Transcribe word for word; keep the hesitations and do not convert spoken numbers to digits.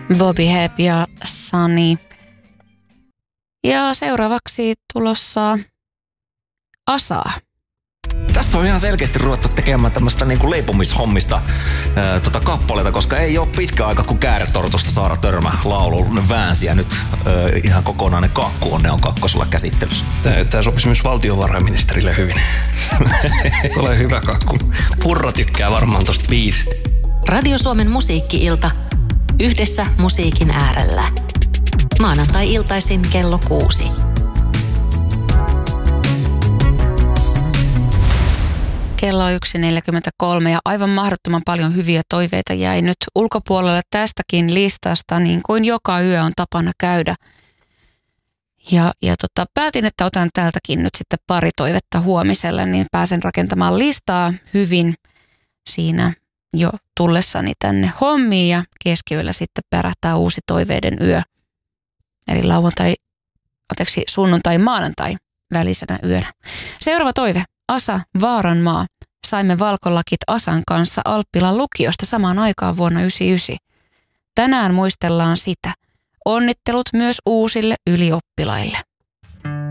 Bobby Hebb ja Sunny. Ja seuraavaksi tulossa Asaa. Tässä on ihan selkeästi ruvettu tekemään tämmöistä niinku leipomishommista ää, tota kappaleita, koska ei ole pitkä aika, kun Kääretortusta Saara Törmä laulun väänsi ja nyt ää, ihan kokonainen kakku on, ne on kakkosella käsittelyssä. Tää, tää sopisi myös valtiovarainministerille hyvin. Tulee hyvä kakku. Purra tykkää varmaan tosta biisistä. Radio Suomen musiikki-ilta. Yhdessä musiikin äärellä. Maanantai-iltaisin kello kuusi. Kello on yksi neljäkymmentäkolme ja aivan mahdottoman paljon hyviä toiveita jäi nyt ulkopuolelle tästäkin listasta, niin kuin joka yö on tapana käydä. Ja, ja tota, päätin, että otan täältäkin nyt sitten pari toivetta huomiselle, niin pääsen rakentamaan listaa hyvin siinä jo tullessani tänne hommiin ja keskiyöllä sitten pärähtää uusi toiveiden yö. Eli lauantai, anteeksi, sunnuntai, maanantai välisenä yönä. Seuraava toive. Asa, Vaaranmaa. Saimme valkolakit Asan kanssa Alppilan lukiosta samaan aikaan vuonna yhdeksänkymmentäyhdeksän. Tänään muistellaan sitä. Onnittelut myös uusille ylioppilaille.